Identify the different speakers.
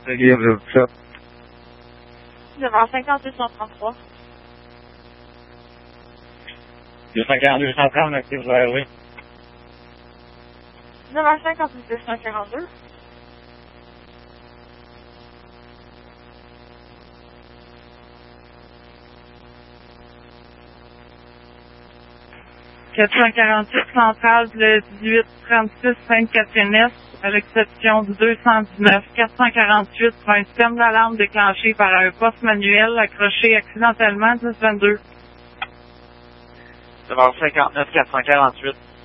Speaker 1: 9h58,
Speaker 2: 133.
Speaker 1: 242, 130, merci, vous avez oui.
Speaker 2: 9h58, 242.
Speaker 3: 448 centrale, le 1836 Sainte-Catherine-Est, à l'exception du 219. 448 pour un système d'alarme déclenché par un poste manuel accroché accidentellement 1022.
Speaker 1: 9h59, 448.